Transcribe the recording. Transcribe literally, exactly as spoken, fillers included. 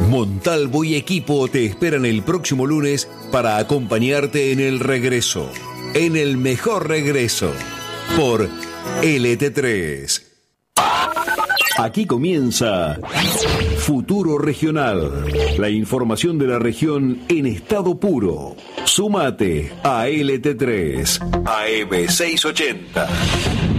Montalvo y equipo te esperan el próximo lunes para acompañarte en el regreso, en el mejor regreso, por L T tres. Aquí comienza Futuro Regional, la información de la región en estado puro. Súmate a L T tres, A M seiscientos ochenta.